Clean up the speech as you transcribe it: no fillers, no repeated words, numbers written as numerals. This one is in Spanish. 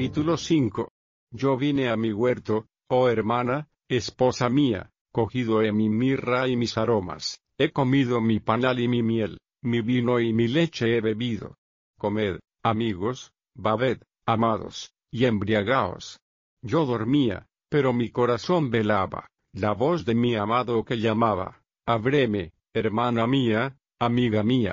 Capítulo 5. Yo vine a mi huerto, oh hermana, esposa mía, cogido he mi mirra y mis aromas, he comido mi panal y mi miel, mi vino y mi leche he bebido. Comed, amigos, babed, amados, y embriagaos. Yo dormía, pero mi corazón velaba, la voz de mi amado que llamaba, ábreme, hermana mía, amiga mía.